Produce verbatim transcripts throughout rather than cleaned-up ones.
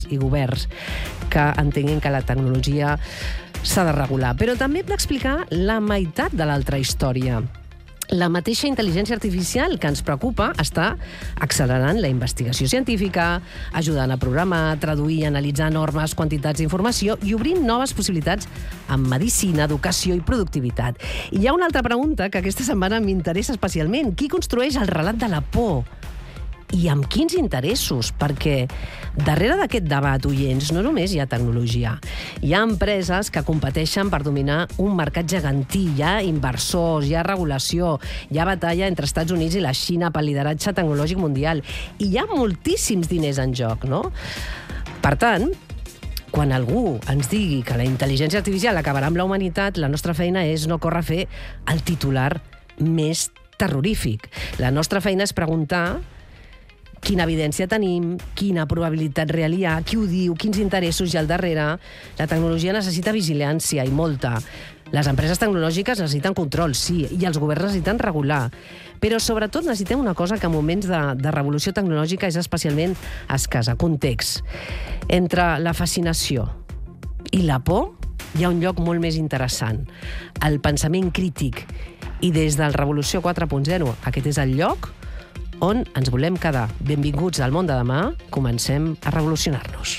i governs que entenguin que la tecnologia s'ha de regular. Però també hem d'explicar la meitat de l'altra història. La mateixa intel·ligència artificial que ens preocupa està accelerant la investigació científica, ajudant a programar, traduir i analitzar enormes quantitats d'informació i obrint noves possibilitats en medicina, educació i productivitat. I hi ha una altra pregunta que aquesta setmana m'interessa especialment. Qui construeix el relat de la por? I amb quins interessos? Perquè darrere d'aquest debat, oients, no només hi ha tecnologia. Hi ha empreses que competeixen per dominar un mercat gegantí, hi ha inversors, hi ha regulació, hi ha batalla entre Estats Units i la Xina pel lideratge tecnològic mundial. I hi ha moltíssims diners en joc, no? Per tant, quan algú ens digui que la intel·ligència artificial acabarà amb la humanitat, la nostra feina és no córrer a fer el titular més terrorífic. La nostra feina és preguntar quina evidència tenim, quina probabilitat real hi ha, qui ho diu, quins interessos hi ha al darrere. La tecnologia necessita vigilància, i molta. Les empreses tecnològiques necessiten control, sí, i els governs necessiten regular. Però sobretot necessitem una cosa que en moments de, de revolució tecnològica és especialment escassa: context. Entre la fascinació i la por hi ha un lloc molt més interessant: el pensament crític. I des del Revolució quatre punt zero, aquest és el lloc on ens volem quedar. Benvinguts al món de demà. Comencem a revolucionar-nos.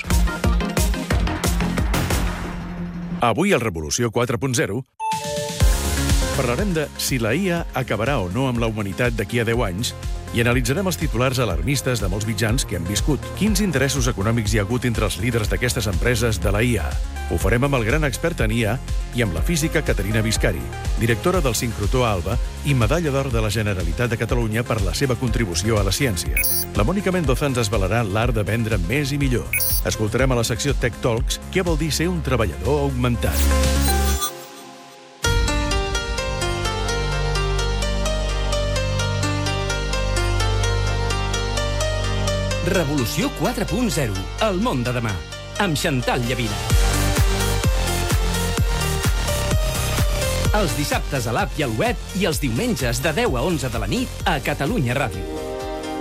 Avui al Revolució quatre punt zero parlarem de si la I A acabarà o no amb la humanitat d'aquí a deu anys i analitzarem els titulars alarmistes de molts mitjans que han viscut. Quins interessos econòmics hi ha hagut entre els líders d'aquestes empreses de la I A? Ho farem amb el gran expert en I A i amb la física Caterina Viscari, directora del Sincrotró Alba i medalla d'or de la Generalitat de Catalunya per la seva contribució a la ciència. La Mònica Mendoza ens desvelarà l'art de vendre més i millor. Escoltarem a la secció Tech Talks què vol dir ser un treballador augmentat. Revolució quatre punt zero, el món de demà, amb Chantal Llavina. Els dissabtes a l'app i al web i els diumenges de deu a onze de la nit a Catalunya Ràdio.